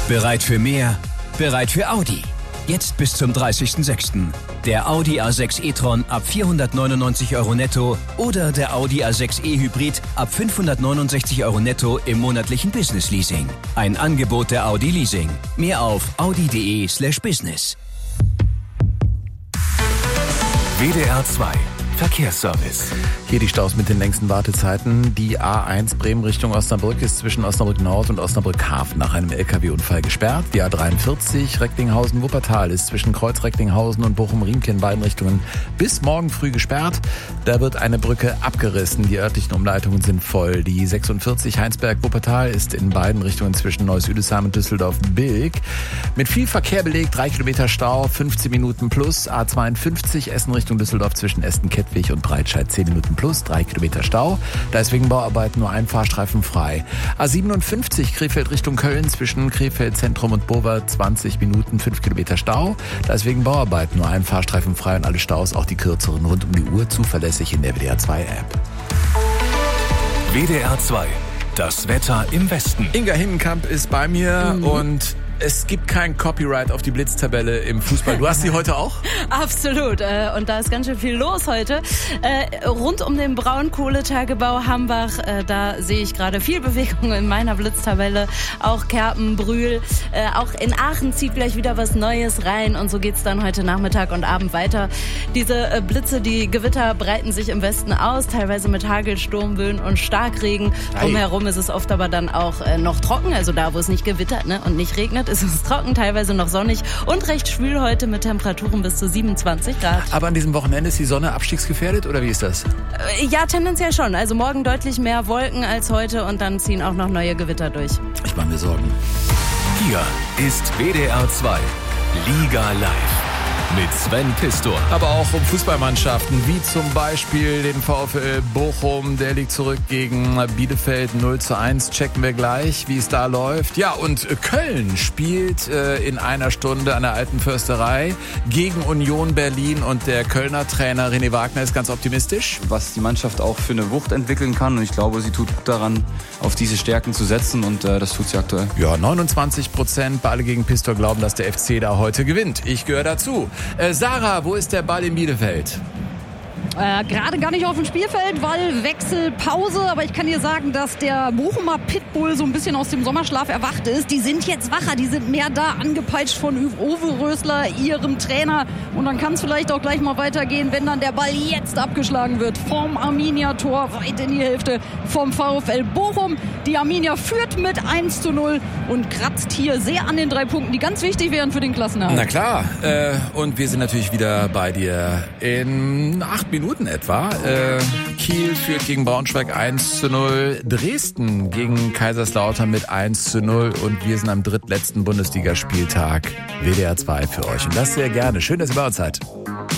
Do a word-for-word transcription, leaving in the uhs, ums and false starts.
Bereit für mehr? Bereit für Audi. Jetzt bis zum dreißigsten sechsten Der Audi A sechs e-tron ab vierhundertneunundneunzig Euro netto oder der Audi A sechs e-Hybrid ab fünfhundertneunundsechzig Euro netto im monatlichen Business Leasing. Ein Angebot der Audi Leasing. Mehr auf audi.de slash business. W D R zwei Verkehrsservice. Hier die Staus mit den längsten Wartezeiten. Die A eins Bremen Richtung Osnabrück ist zwischen Osnabrück Nord und Osnabrück Hafen nach einem L K W-Unfall gesperrt. Die A dreiundvierzig Recklinghausen-Wuppertal ist zwischen Kreuz Recklinghausen und Bochum-Riemke in beiden Richtungen bis morgen früh gesperrt. Da wird eine Brücke abgerissen. Die örtlichen Umleitungen sind voll. Die sechsundvierzig Heinsberg-Wuppertal ist in beiden Richtungen zwischen Neuss-Üdesheim und Düsseldorf-Bilk. Mit viel Verkehr belegt, drei Kilometer Stau, fünfzehn Minuten plus. A zweiundfünfzig Essen Richtung Düsseldorf zwischen Essen-Kettwig und Breitscheid zehn Minuten plus, drei Kilometer Stau. Da ist wegen Bauarbeiten nur ein Fahrstreifen frei. A siebenundfünfzig Krefeld Richtung Köln zwischen Krefeld Zentrum und Bover zwanzig Minuten, fünf Kilometer Stau. Da ist wegen Bauarbeiten nur ein Fahrstreifen frei und alle Staus, auch die kürzeren, rund um die Uhr zuverlässig in der W D R zwei App. W D R zwei, das Wetter im Westen. Inga Hinnenkamp ist bei mir mhm. und es gibt kein Copyright auf die Blitztabelle im Fußball. Du hast sie heute auch? Absolut. Und da ist ganz schön viel los heute. Rund um den Braunkohletagebau Hambach, da sehe ich gerade viel Bewegung in meiner Blitztabelle. Auch Kerpen, Brühl. Auch in Aachen zieht gleich wieder was Neues rein. Und so geht's dann heute Nachmittag und Abend weiter. Diese Blitze, die Gewitter breiten sich im Westen aus. Teilweise mit Hagel, Sturmböen und Starkregen. Drumherum ist es oft aber dann auch noch trocken. Also da, wo es nicht gewittert, ne, und nicht regnet, ist es trocken, teilweise noch sonnig und recht schwül heute mit Temperaturen bis zu siebenundzwanzig Grad. Aber an diesem Wochenende ist die Sonne abstiegsgefährdet oder wie ist das? Ja, tendenziell schon. Also morgen deutlich mehr Wolken als heute und dann ziehen auch noch neue Gewitter durch. Ich mache mir Sorgen. Hier ist W D R zwei Liga Live mit Sven Pistor. Aber auch um Fußballmannschaften, wie zum Beispiel den VfL Bochum, der liegt zurück gegen Bielefeld null zu eins. Checken wir gleich, wie es da läuft. Ja, und Köln spielt äh, in einer Stunde an der Alten Försterei gegen Union Berlin und der Kölner Trainer René Wagner ist ganz optimistisch. Was die Mannschaft auch für eine Wucht entwickeln kann und ich glaube, sie tut gut daran, auf diese Stärken zu setzen und äh, das tut sie aktuell. Ja, neunundzwanzig Prozent bei Alle gegen Pistor glauben, dass der F C da heute gewinnt. Ich gehöre dazu. Äh, Sarah, wo ist der Ball in Bielefeld? Äh, Gerade gar nicht auf dem Spielfeld, weil Wechselpause. Aber ich kann dir sagen, dass der Bochumer Pitbull so ein bisschen aus dem Sommerschlaf erwacht ist. Die sind jetzt wacher, die sind mehr da, angepeitscht von Uwe Rösler, ihrem Trainer. Und dann kann es vielleicht auch gleich mal weitergehen, wenn dann der Ball jetzt abgeschlagen wird. Vom Arminia-Tor weit in die Hälfte vom VfL Bochum. Die Arminia führt mit eins zu null und kratzt hier sehr an den drei Punkten, die ganz wichtig wären für den Klassenerhalt. Na klar. Äh, und wir sind natürlich wieder bei dir in acht Minuten. Minuten etwa. Äh, Kiel führt gegen Braunschweig eins zu null. Dresden gegen Kaiserslautern mit eins zu null. Und wir sind am drittletzten Bundesligaspieltag. W D R zwei für euch. Und das sehr gerne. Schön, dass ihr bei uns seid.